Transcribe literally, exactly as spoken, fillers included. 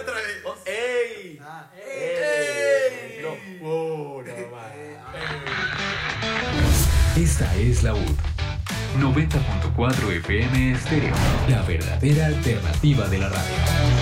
otra vez. Oh, ¡Ey! Ah, ¡Ey! No, oh, no, man. Esta es la U D. noventa punto cuatro F M Estéreo, la verdadera alternativa de la radio.